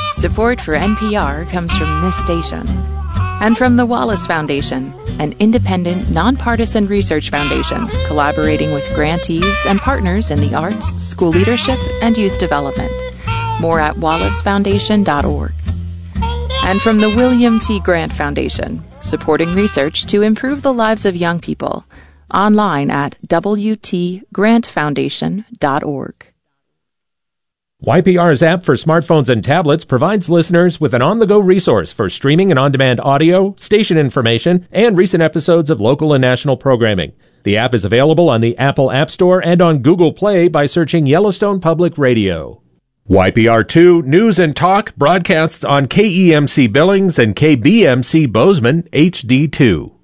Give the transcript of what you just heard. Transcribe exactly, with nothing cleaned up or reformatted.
Support for N P R comes from this station and from the Wallace Foundation, an independent, nonpartisan research foundation collaborating with grantees and partners in the arts, school leadership, and youth development. More at wallace foundation dot org. And from the William T. Grant Foundation, supporting research to improve the lives of young people. Online at w t grant foundation dot org. Y P R's app for smartphones and tablets provides listeners with an on-the-go resource for streaming and on-demand audio, station information, and recent episodes of local and national programming. The app is available on the Apple App Store and on Google Play by searching Yellowstone Public Radio. Y P R two News and Talk broadcasts on K E M C Billings and K B M C Bozeman H D two.